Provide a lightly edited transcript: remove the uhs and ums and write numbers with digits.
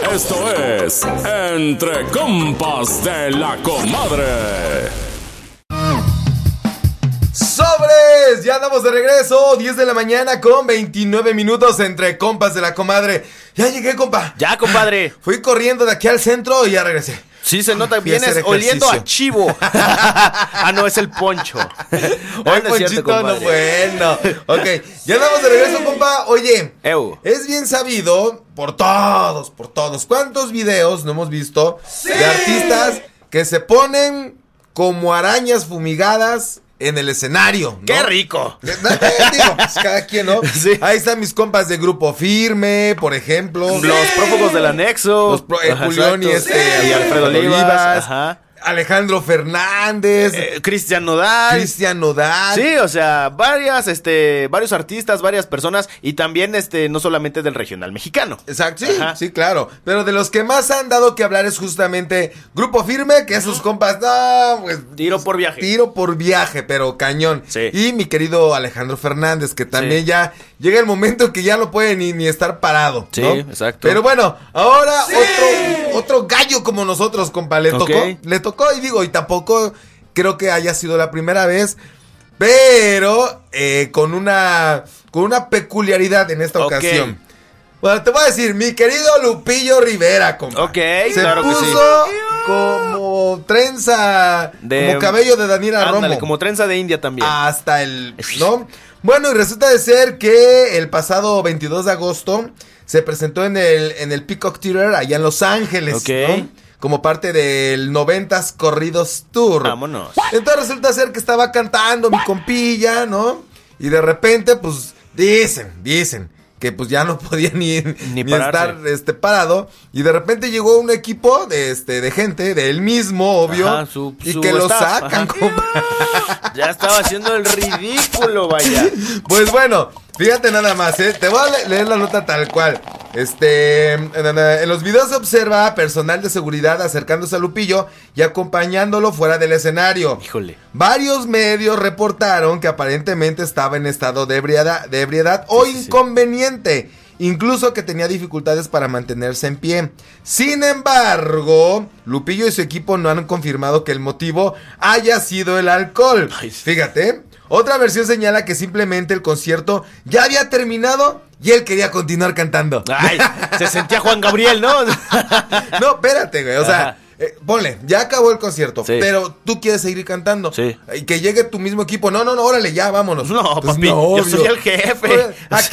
Esto es Entre Compas de la Comadre. ¡Sobres! Ya andamos de regreso, 10 de la mañana con 29 minutos entre compas de la comadre. Ya llegué, compa. Ya, compadre. Fui corriendo de aquí al centro y ya regresé. Sí, se nota, Fui a vienes hacer oliendo ejercicio. a chivo. Ah, no, es el poncho. Hoy Ponchito no bueno. Ok, ya andamos de regreso, compa. Oye, es bien sabido por todos. ¿Cuántos videos no hemos visto de artistas que se ponen como arañas fumigadas en el escenario, ¿no? ¡Qué rico! Digo, pues cada quien, ¿no? Sí. Ahí están mis compas de Grupo Firme, por ejemplo. Los prófugos del anexo. Julián y y Alfredo Olivas. Ajá. Alejandro Fernández, Cristian Nodal. Sí, o sea, varios artistas, varias personas y también no solamente del regional mexicano. Exacto, Ajá. sí, claro. Pero de los que más han dado que hablar es justamente Grupo Firme, que esos compas, no, pues Tiro por viaje, pero cañón. Sí. Y mi querido Alejandro Fernández, que también ya llega el momento que ya no puede ni estar parado, Sí, ¿no? exacto. Pero bueno, ahora otro gallo como nosotros, compa, le tocó y tampoco creo que haya sido la primera vez, pero con una peculiaridad en esta ocasión. Bueno, te voy a decir, mi querido Lupillo Rivera, compa. Ok, se claro que puso sí. como trenza, como cabello de Daniela Romo. Como trenza de India también. Hasta el, ¿no? Bueno, y resulta de ser que el pasado 22 de agosto se presentó en el Peacock Theater allá en Los Ángeles, ¿no? Como parte del 90s Corridos Tour. Vámonos. Entonces resulta ser que estaba cantando mi compilla, ¿no? Y de repente, pues, dicen que pues ya no podía ni estar parado. Y de repente llegó un equipo de gente, de él mismo, obvio. Ajá, y su que lo staff, sacan, compa. Ya estaba haciendo el ridículo, vaya. Pues bueno, fíjate nada más, te voy a leer la nota tal cual. En los videos se observa a personal de seguridad acercándose a Lupillo y acompañándolo fuera del escenario. Híjole. Varios medios reportaron que aparentemente estaba en estado de ebriedad o inconveniente. Incluso que tenía dificultades para mantenerse en pie. Sin embargo, Lupillo y su equipo no han confirmado que el motivo haya sido el alcohol. Fíjate, otra versión señala que simplemente el concierto ya había terminado y él quería continuar cantando. Ay, se sentía Juan Gabriel, ¿no? No, espérate, güey, o sea... ponle, ya acabó el concierto, pero tú quieres seguir cantando. Sí. Y que llegue tu mismo equipo. No, órale, ya, vámonos. No, pues papi, yo soy el jefe. Aquí